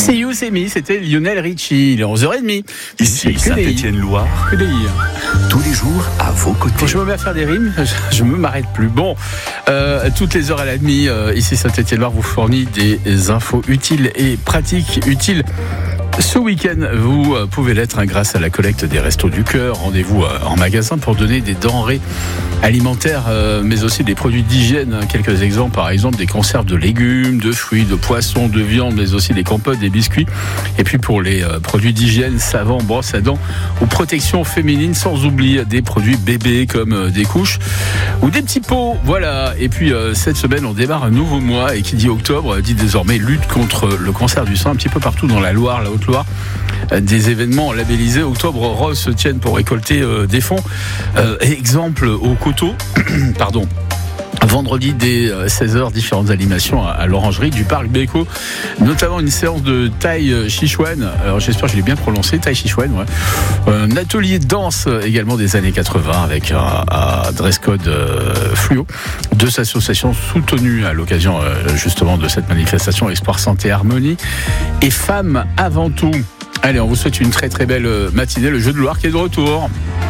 See You, C'est Me, c'était Lionel Richie. Il est 11h30. Ici Saint-Étienne-Loire. Que des Tous les jours à vos côtés. Quand je me mets à faire des rimes, je me m'arrête plus. Bon, toutes les heures à la demi, ici Saint-Étienne-Loire vous fournit des infos utiles et pratiques. Utiles. Ce week-end, vous pouvez l'être grâce à la collecte des Restos du Cœur. Rendez-vous en magasin pour donner des denrées alimentaires, mais aussi des produits d'hygiène. Quelques exemples, par exemple, des conserves de légumes, de fruits, de poissons, de viande, mais aussi des compotes, des biscuits. Et puis pour les produits d'hygiène, savon, brosse à dents ou protection féminine, sans oublier des produits bébés comme des couches ou des petits pots. Voilà. Et puis cette semaine, on démarre un nouveau mois, et qui dit octobre dit désormais lutte contre le cancer du sein un petit peu partout dans la Loire, la Haute-Loire. Des événements labellisés Octobre Rose se tiennent pour récolter des fonds. Exemple au coteau, pardon. Vendredi dès 16h, différentes animations à l'orangerie du parc Béco, notamment une séance de Tai Chi Chuan. Alors j'espère que je l'ai bien prononcé, Tai Chi Chuan, ouais. Un atelier de danse également des années 80 avec un dress code fluo. Deux associations soutenues à l'occasion justement de cette manifestation, Espoir Santé Harmonie et Femmes avant tout. Allez, on vous souhaite une très très belle matinée. Le Jeu de Loire qui est de retour.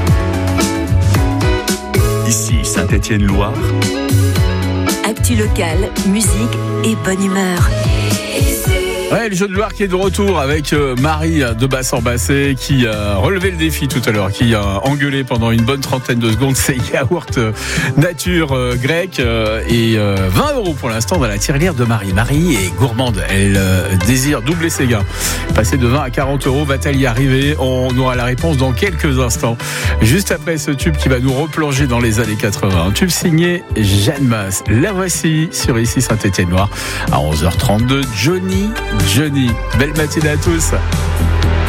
Ici Saint-Étienne-Loire. Actu local, musique et bonne humeur. Ouais, le Jeu de Loire qui est de retour avec Marie de Bassan-Bassé qui a relevé le défi tout à l'heure, qui a engueulé pendant une bonne trentaine de secondes ses yaourts nature grecque et 20 € pour l'instant dans la tirelire de Marie. Marie est gourmande, elle désire doubler ses gains. Passer de 20 à 40 €, va-t-elle y arriver? On aura la réponse dans quelques instants. Juste après ce tube qui va nous replonger dans les années 80. Un tube signé Jeanne Masse. La voici sur ici Saint-Étienne-Loire à 11h32. Johnny. Belle matinée à tous.